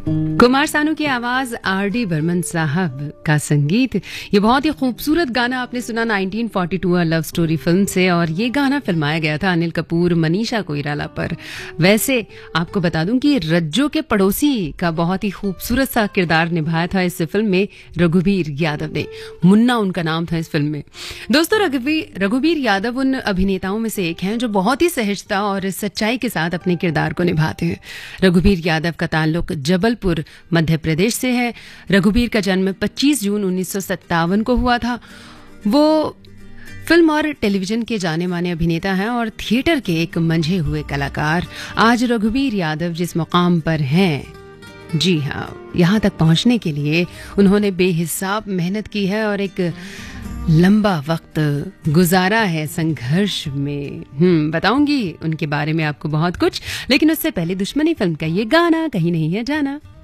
कुमार सानू की आवाज, आर.डी. बर्मन साहब का संगीत। ये बहुत ही खूबसूरत गाना आपने सुना 1942 लव स्टोरी फिल्म से, और ये गाना फिल्माया गया था अनिल कपूर, मनीषा कोइराला पर। वैसे आपको बता दूं कि रज्जो के पड़ोसी का बहुत ही खूबसूरत सा किरदार निभाया था इस फिल्म में रघुवीर यादव ने। मुन्ना उनका नाम था इस फिल्म में। दोस्तों, रघुवीर यादव उन अभिनेताओं में से एक हैं जो बहुत ही सहजता और सच्चाई के साथ अपने किरदार को निभाते हैं। रघुवीर यादव का ताल्लुक जबलपुर, मध्य प्रदेश से है। रघुवीर का जन्म 25 जून 1957 को हुआ था। वो फिल्म और टेलीविजन के जाने माने अभिनेता हैं और थिएटर के एक मंझे हुए कलाकार। आज रघुवीर यादव जिस मुकाम पर हैं, जी हाँ, यहाँ तक पहुँचने के लिए उन्होंने बेहिसाब मेहनत की है और एक लंबा वक्त गुजारा है संघर्ष में। बताऊंगी उनके बारे में आपको बहुत कुछ, लेकिन उससे पहले दुश्मनी फिल्म का ये गाना, कहीं नहीं है जाना।